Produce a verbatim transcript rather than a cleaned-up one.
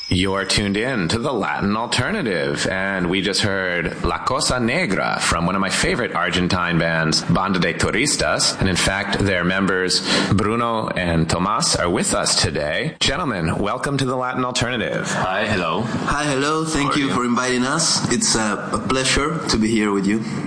You're tuned in to the Latin Alternative, and we just heard La Cosa Negra from one of my favorite Argentine bands, Banda de Turistas, and in fact, their members, Bruno and Tomas, are with us today. Gentlemen, welcome to the Latin Alternative. Hi, hello. Hi, hello. Thank you, you for inviting us. It's a, a pleasure to be here with you.